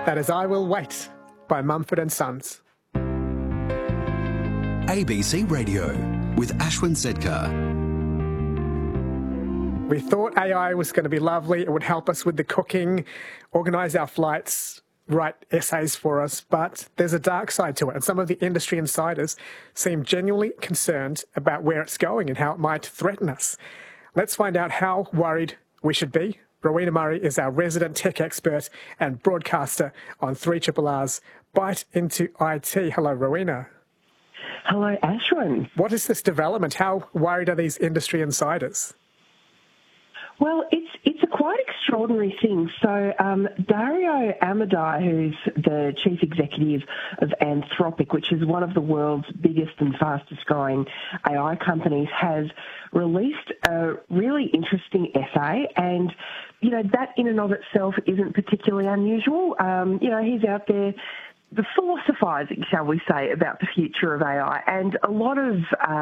That is I Will Wait by Mumford & Sons. ABC Radio with Ashwin Sedkar. We thought AI was going to be lovely. It would help us with the cooking, organise our flights, write essays for us, but there's a dark side to it. And some of the industry insiders seem genuinely concerned about where it's going and how it might threaten us. Let's find out how worried we should be. Rowena Murray is our resident tech expert and broadcaster on 3RRR's Bite into IT. Hello, Rowena. Hello, Ashwin. What is this development? How worried are these industry insiders? Well, it's a quite extraordinary thing. So Dario Amodei, who's the chief executive of Anthropic, which is one of the world's biggest and fastest growing AI companies, has released a really interesting essay. And, you know, that in and of itself isn't particularly unusual. You know, he's out there philosophising, shall we say, about the future of AI. And a lot of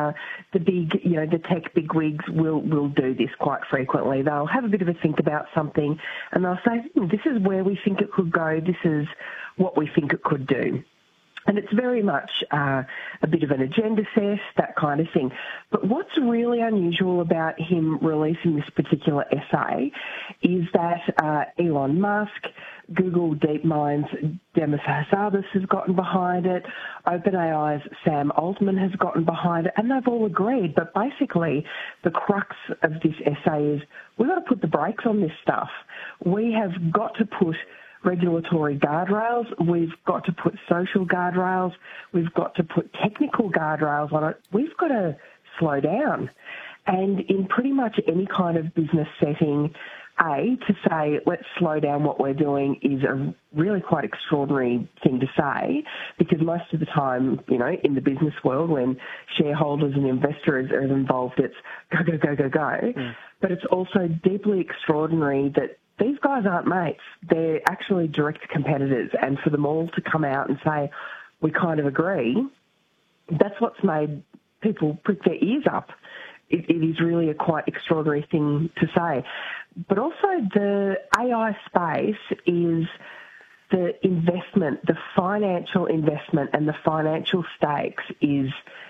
the tech bigwigs will do this quite frequently. They'll have a bit of a think about something and they'll say, this is where we think it could go, this is what we think it could do. And it's very much a bit of an agenda set, that kind of thing. But what's really unusual about him releasing this particular essay is that Elon Musk, Google DeepMind's Demis Hassabis has gotten behind it, OpenAI's Sam Altman has gotten behind it, and they've all agreed. But basically, the crux of this essay is we've got to put the brakes on this stuff. We have got to put regulatory guardrails, we've got to put social guardrails, we've got to put technical guardrails on it. We've got to slow down. And in pretty much any kind of business setting, to say, let's slow down what we're doing is a really quite extraordinary thing to say, because most of the time, you know, in the business world, when shareholders and investors are involved, it's go, go, go, go, go. Mm. But it's also deeply extraordinary that these guys aren't mates. They're actually direct competitors. And for them all to come out and say, we kind of agree, that's what's made people prick their ears up. It is really a quite extraordinary thing to say. But also the AI space is the investment, the financial investment and the financial stakes is,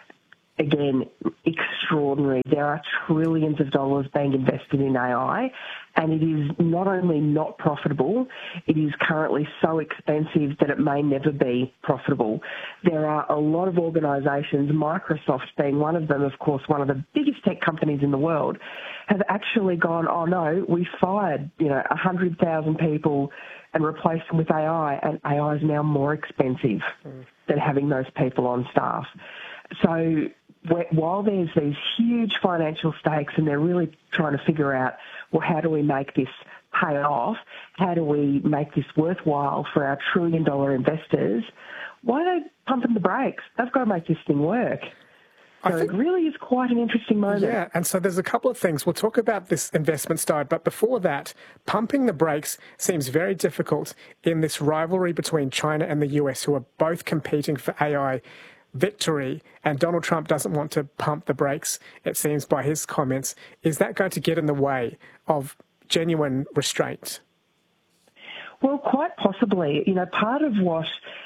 again, extraordinary. There are trillions of dollars being invested in AI, and it is not only not profitable, it is currently so expensive that it may never be profitable. There are a lot of organisations, Microsoft being one of them, of course, one of the biggest tech companies in the world, have actually gone, oh no, we fired, 100,000 people and replaced them with AI, and AI is now more expensive than having those people on staff. So while there's these huge financial stakes and they're really trying to figure out, well, how do we make this pay off? How do we make this worthwhile for our trillion-dollar investors? Why are they pumping the brakes? They've got to make this thing work. So it really is quite an interesting moment. Yeah, and so there's a couple of things. We'll talk about this investment side, but before that, pumping the brakes seems very difficult in this rivalry between China and the US, who are both competing for AI victory, and Donald Trump doesn't want to pump the brakes, it seems, by his comments. Is that going to get in the way of genuine restraint? Well, quite possibly. Part of what,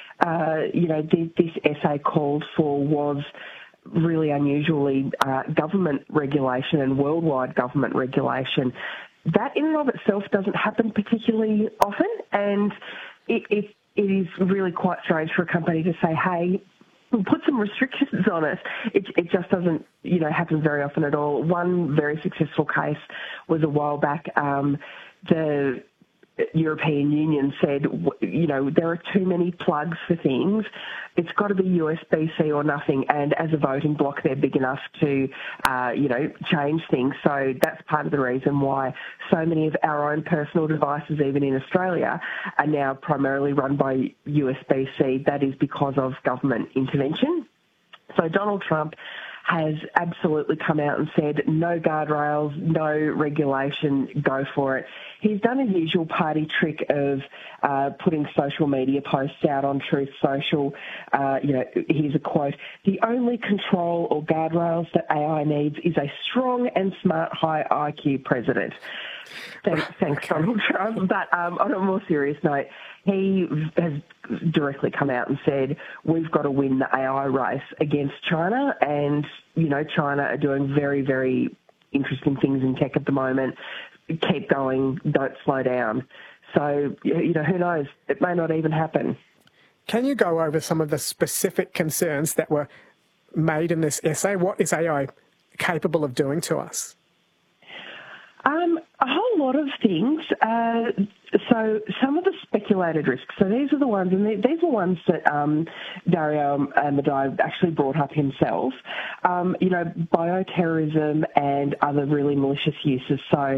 this essay called for was really unusually government regulation and worldwide government regulation. That in and of itself doesn't happen particularly often, and it is really quite strange for a company to say, hey, put some restrictions on it. It just doesn't, happen very often at all. One very successful case was a while back. The European Union said, there are too many plugs for things. It's got to be USB-C or nothing. And as a voting bloc, they're big enough to, change things. So that's part of the reason why so many of our own personal devices, even in Australia, are now primarily run by USB-C. That is because of government intervention. So Donald Trump has absolutely come out and said, no guardrails, no regulation, go for it. he's done his usual party trick of putting social media posts out on Truth Social. Here's a quote: "The only control or guardrails that AI needs is a strong and smart high IQ president." Thanks, Donald Trump. But on a more serious note, he has directly come out and said, we've got to win the AI race against China. And, China are doing very, very interesting things in tech at the moment. Keep going, don't slow down. So, who knows? It may not even happen. Can you go over some of the specific concerns that were made in this essay? What is AI capable of doing to us? A whole lot of things. So some of the speculated risks. So these are the ones, and these are ones that Dario Amodei actually brought up himself. Bioterrorism and other really malicious uses. So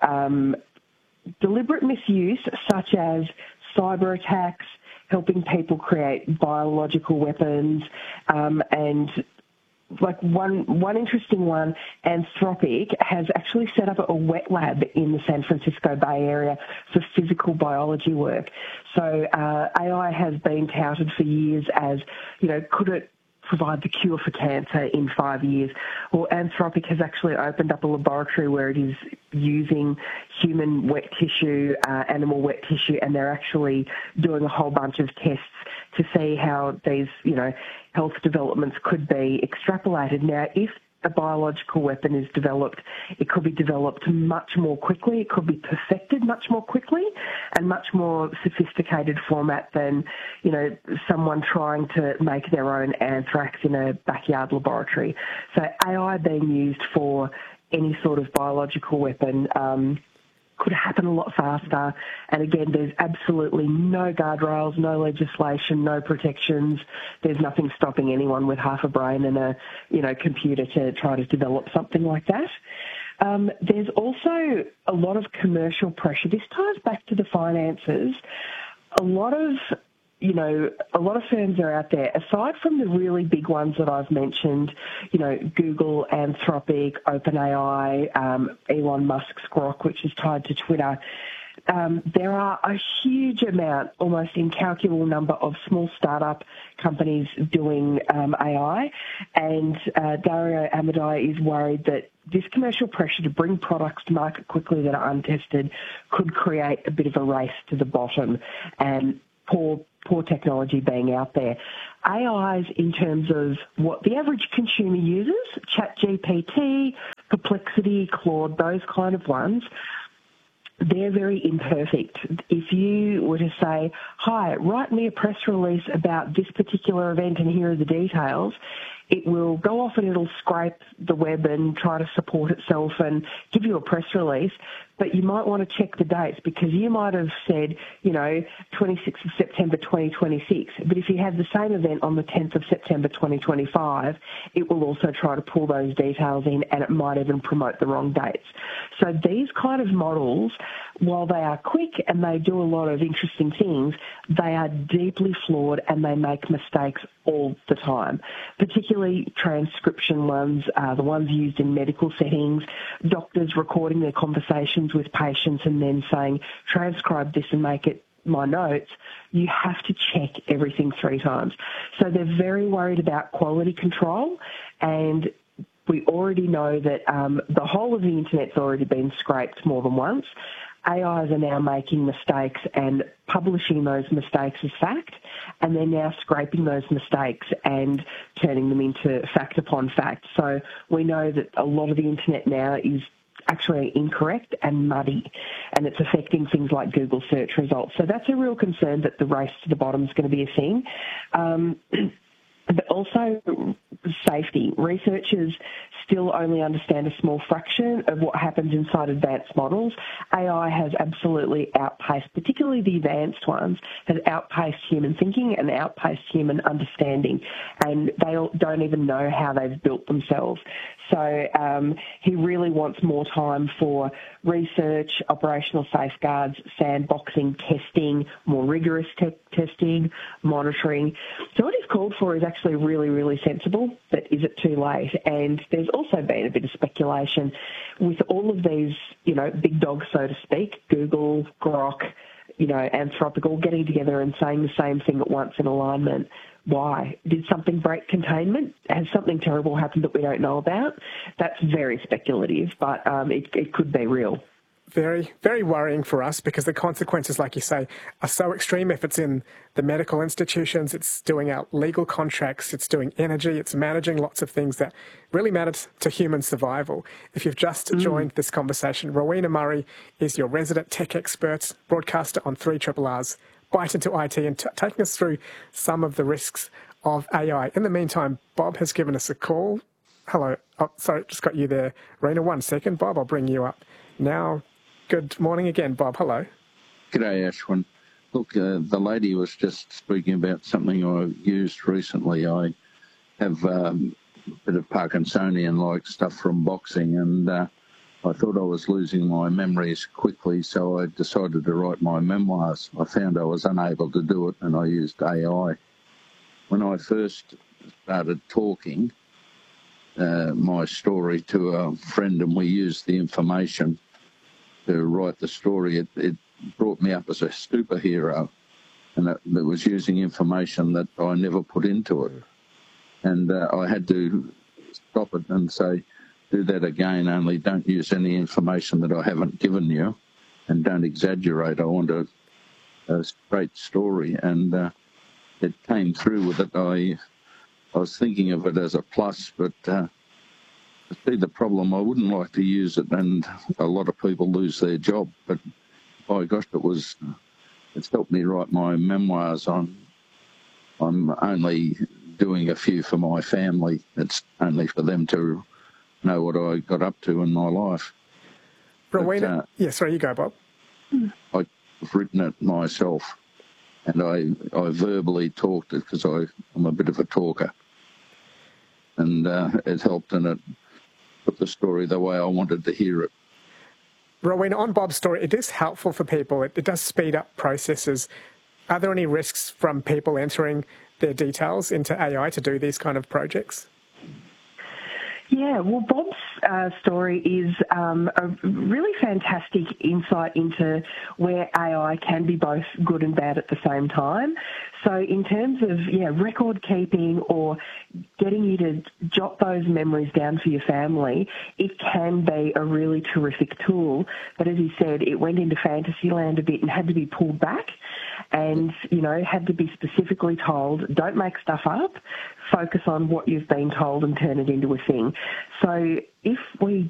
deliberate misuse, such as cyber attacks, helping people create biological weapons, and like one interesting one, Anthropic has actually set up a wet lab in the San Francisco Bay Area for physical biology work. So AI has been touted for years as, could it provide the cure for cancer in 5 years? Well, Anthropic has actually opened up a laboratory where it is using human wet tissue, animal wet tissue, and they're actually doing a whole bunch of tests to see how these, health developments could be extrapolated. Now, if a biological weapon is developed, it could be developed much more quickly, it could be perfected much more quickly, and much more sophisticated format than, someone trying to make their own anthrax in a backyard laboratory. So AI being used for any sort of biological weapon could happen a lot faster. And again, there's absolutely no guardrails, no legislation, no protections. There's nothing stopping anyone with half a brain and a computer to try to develop something like that. There's also a lot of commercial pressure. This ties back to the finances. A lot of firms are out there, aside from the really big ones that I've mentioned, Google, Anthropic, OpenAI, Elon Musk's Grok, which is tied to Twitter. There are a huge amount, almost incalculable number of small startup companies doing AI, and Dario Amodei is worried that this commercial pressure to bring products to market quickly that are untested could create a bit of a race to the bottom and poor technology being out there. AIs, in terms of what the average consumer uses, ChatGPT, Perplexity, Claude, those kind of ones, they're very imperfect. If you were to say, hi, write me a press release about this particular event and here are the details, it will go off and it'll scrape the web and try to support itself and give you a press release. But you might want to check the dates, because you might have said, 26th of September 2026. But if you have the same event on the 10th of September 2025, it will also try to pull those details in, and it might even promote the wrong dates. So these kind of models, while they are quick and they do a lot of interesting things, they are deeply flawed and they make mistakes all the time, particularly transcription ones, the ones used in medical settings, doctors recording their conversations with patients and then saying, transcribe this and make it my notes. You have to check everything 3 times. So they're very worried about quality control, and we already know that the whole of the internet's already been scraped more than once. AIs are now making mistakes and publishing those mistakes as fact, and they're now scraping those mistakes and turning them into fact upon fact. So we know that a lot of the internet now is actually incorrect and muddy, and it's affecting things like Google search results. So that's a real concern, that the race to the bottom is going to be a thing. But also safety. Researchers still only understand a small fraction of what happens inside advanced models. AI has absolutely outpaced, particularly the advanced ones, has outpaced human thinking and outpaced human understanding, and they don't even know how they've built themselves. So he really wants more time for research, operational safeguards, sandboxing, testing, more rigorous testing, monitoring. So what he's called for is actually really, really sensible, but is it too late? And there's also been a bit of speculation with all of these, big dogs, so to speak, Google, Grok, Anthropic, all getting together and saying the same thing at once in alignment. Why? Did something break containment? Has something terrible happened that we don't know about? That's very speculative, but it could be real. Very, very worrying for us because the consequences, like you say, are so extreme. If it's in the medical institutions, it's doing out legal contracts, it's doing energy, it's managing lots of things that really matter to human survival. If you've just joined this conversation, Rowena Murray is your resident tech expert, broadcaster on 3RRR's Bite into IT, and taking us through some of the risks of AI. In the meantime, Bob has given us a call. Hello. Oh, sorry, just got you there. Rena, 1 second. Bob, I'll bring you up now. Good morning again, Bob. Hello. G'day, Ashwin. Look, the lady was just speaking about something I used recently. I have a bit of Parkinsonian-like stuff from boxing, and I thought I was losing my memories quickly, so I decided to write my memoirs. I found I was unable to do it, and I used AI. When I first started talking my story to a friend, and we used the information to write the story, it brought me up as a superhero, and it was using information that I never put into it. And I had to stop it and say, do that again, only don't use any information that I haven't given you, and don't exaggerate. I want a straight story. And it came through with it. I was thinking of it as a plus, but see the problem, I wouldn't like to use it, and a lot of people lose their job. But by gosh, it's helped me write my memoirs. I'm only doing a few for my family. It's only for them to know what I got up to in my life. Rowena, sorry, you go, Bob. I've written it myself, and I verbally talked it because I'm a bit of a talker, and it helped, and it put the story the way I wanted to hear it. Rowena, on Bob's story, it is helpful for people. It does speed up processes. Are there any risks from people entering their details into AI to do these kind of projects? Yeah, well, Bob's story is a really fantastic insight into where AI can be both good and bad at the same time. So in terms of, record keeping or getting you to jot those memories down for your family, it can be a really terrific tool. But as you said, it went into fantasy land a bit and had to be pulled back and, had to be specifically told, don't make stuff up, focus on what you've been told and turn it into a thing. So if we